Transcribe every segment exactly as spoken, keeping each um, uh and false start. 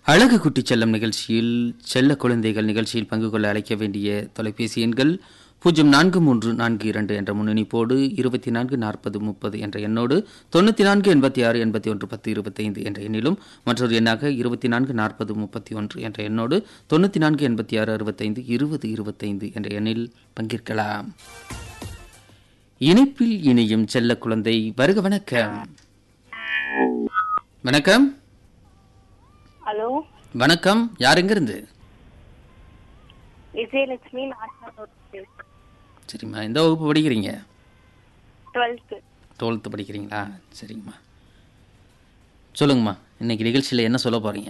அழகு குட்டி செல்லம் நிகழ்ச்சியில் செல்ல குழந்தைகள் நிகழ்ச்சியில் பங்கு கொள்ள அழைக்க வேண்டிய தொலைபேசி எண்கள் பூஜ்ஜியம் நான்கு மூன்று நான்கு இரண்டு என்ற முன்னணிப்போடு இருபத்தி நான்கு நாற்பது முப்பது என்ற எண்ணோடு தொண்ணூற்றி நான்கு எண்பத்தி ஆறு எண்பத்தி ஒன்று பத்து இருபத்தைந்து என்ற எண்ணிலும் மற்றொரு எண்ணாக இருபத்தி நான்கு நாற்பது முப்பத்தி ஒன்று என்ற எண்ணோடு தொண்ணூற்றி நான்கு எண்பத்தி ஆறு அறுபத்தைந்து இருபது இருபத்தைந்து என்ற எண்ணில் பங்கேற்கலாம். இணைப்பில் இணையும் செல்ல குழந்தை வருக. வணக்கம். வணக்கம். ஹலோ வணக்கம். யார் எங்க இருந்து? விஜயலட்சுமி. சரிம்மா, எந்த வகுப்பு படிக்கிறீங்க? டுவெல்த்து. டுவெல்த்து படிக்கிறீங்களா? சரிங்கம்மா, சொல்லுங்கம்மா, இன்னைக்கு நிகழ்ச்சியில் என்ன சொல்ல போறீங்க?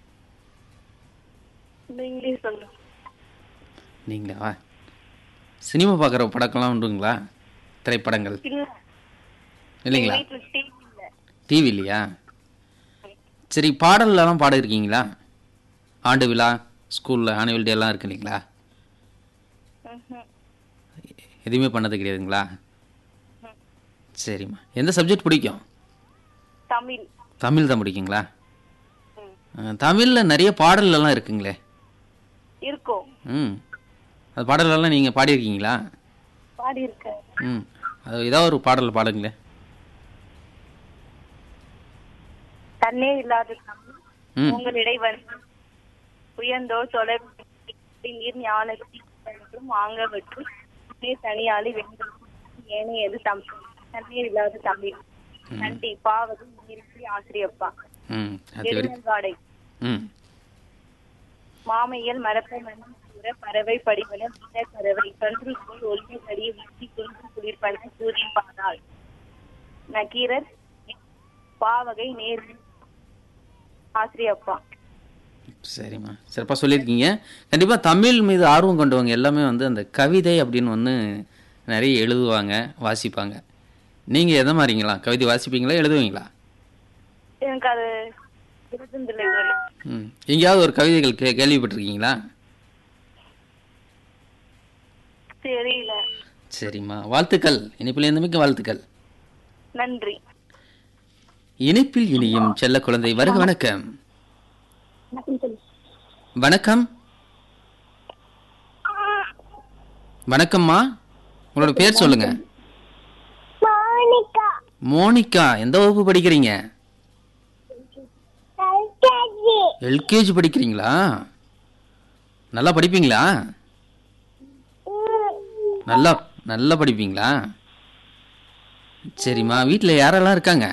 இங்கிலீஷ் சொல்லுங்க. நீங்களா சினிமா பார்க்குற படக்கெல்லாம் உண்டுங்களா? திரைப்படங்கள் இல்லைங்களா? டிவி இல்லையா? சரி, பாடல்லாம் பாட இருக்கீங்களா? ஆண்டு விழா, ஸ்கூலில் ஆனுவல் டே எல்லாம் இருக்கு இல்லைங்களா? எதுவுமே பண்ணது கிடையாதுங்களா? சரிம்மா, எந்த சப்ஜெக்ட் பிடிக்கும்? தமிழ். தமிழ் தான் பிடிக்குங்களா? தமிழில் நிறைய பாடல்லாம் இருக்குங்களே. இருக்கும். ம், அது பாடலெல்லாம் நீங்கள் பாடியிருக்கீங்களா? பாடியிருக்கேன். ம், அது ஏதாவது ஒரு பாடல் பாடுங்களே. தன்னே இல்லாத தமிழ் உங்களிடை வந்து உயர்ந்தோர் தொடர் நீர் ஞானத்தும் வாங்கவற்று தனியாளி வேண்டும் ஏனையது தமிழ் தண்ணீர் இல்லாத தமிழ் நன்றி பாவது நீருக்கு ஆசிரியப்பா. வாடை மாமையல் மரப்பை மணி கூற பறவை படிவன வீர பறவை கன்று போல் ஒளிய கடிய வீசி கொன்று குளிர்பன சூரியன் பாதாள் நக்கீரர் பாவகை நேர் ஆசிரியப்பா. சரிம்மா, சிறப்பாக சொல்லியிருக்கீங்க. கண்டிப்பாக தமிழ் மீது ஆர்வம் கொண்டவங்க எல்லாமே வந்து அந்த கவிதை அப்படின்னு ஒன்று நிறைய எழுதுவாங்க, வாசிப்பாங்க. நீங்கள் எதை மாதிரிங்களா? கவிதை வாசிப்பீங்களா, எழுதுவீங்களா? எனக்கு அது ம், எங்கேயாவது ஒரு கவிதைகள் கே கேள்விப்பட்டிருக்கீங்களா? தெரியல. சரிம்மா, வாழ்த்துக்கள். இனிப்பில் இருந்தமைக்கு வாழ்த்துக்கள். நன்றி. இணைப்பில் இனியும் செல்ல குழந்தை வருக. வணக்கம். வணக்கம். வணக்கம்மா, உங்களோட பேர் சொல்லுங்க. மோனிகா. எந்த வகுப்பு படிக்கிறீங்க? எல்கேஜி படிக்கிறீங்களா? நல்லா படிப்பீங்களா? நல்லா நல்லா படிப்பீங்களா? சரிம்மா, வீட்டில் யாரெல்லாம் இருக்காங்க?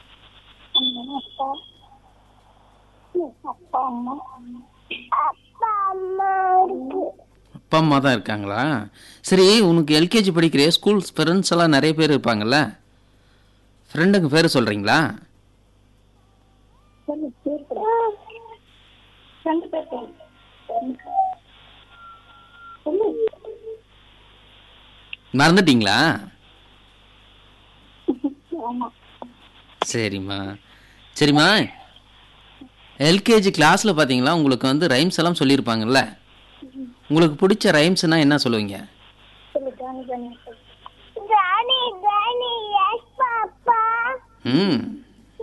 அப்பா அம்மா தான் இருக்காங்களா? சரி, உனக்கு எல்கேஜி படிக்கிற ஸ்கூல் ஃப்ரெண்ட்ஸ் எல்லாம் நிறைய பேர் இருப்பாங்கல்ல, ஃப்ரெண்டுங்க பேர் சொல்றீங்களா? மறந்துட்டீங்களா? சரிம்மா சரிம்மா எல்கேஜி கிளாஸ்ல பாத்தீங்களா, உங்களுக்கு வந்து ரைம்ஸ் எல்லாம் சொல்லியிருப்பாங்கல்ல, உங்களுக்கு பிடிச்ச ரைம்ஸ்னா என்ன சொல்லுவீங்க? ம்